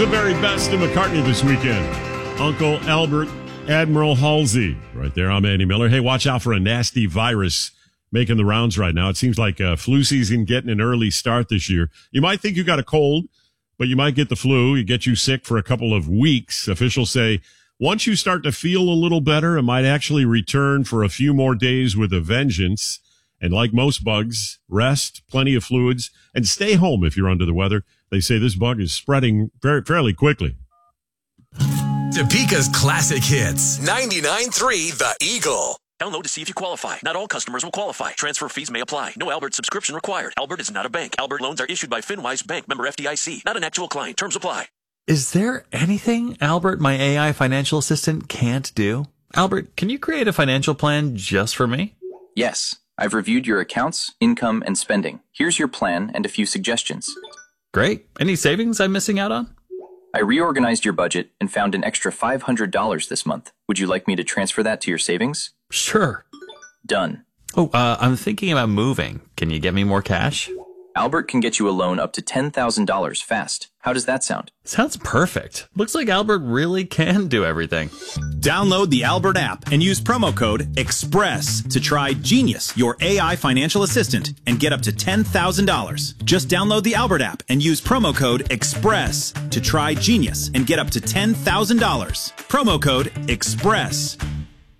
the very best of McCartney this weekend. Uncle Albert, Admiral Halsey. Right there, I'm Andy Miller. Hey, watch out for a nasty virus making the rounds right now. It seems like flu season getting an early start this year. You might think you got a cold, but you might get the flu. It get you sick for a couple of weeks. Officials say once you start to feel a little better, it might actually return for a few more days with a vengeance. And like most bugs, rest, plenty of fluids, and stay home if you're under the weather. They say this bug is spreading fairly quickly. Topeka's classic hits. 99.3 The Eagle. Download to see if you qualify. Not all customers will qualify. Transfer fees may apply. No Albert subscription required. Albert is not a bank. Albert loans are issued by FinWise Bank, member FDIC. Not an actual client. Terms apply. Is there anything Albert, my AI financial assistant, can't do? Albert, can you create a financial plan just for me? Yes. I've reviewed your accounts, income, and spending. Here's your plan and a few suggestions. Great. Any savings I'm missing out on? I reorganized your budget and found an extra $500 this month. Would you like me to transfer that to your savings? Sure. Done. Oh, I'm thinking about moving. Can you get me more cash? Albert can get you a loan up to $10,000 fast. How does that sound? Sounds perfect. Looks like Albert really can do everything. Download the Albert app and use promo code EXPRESS to try Genius, your AI financial assistant, and get up to $10,000. Just download the Albert app and use promo code EXPRESS to try Genius and get up to $10,000. Promo code EXPRESS.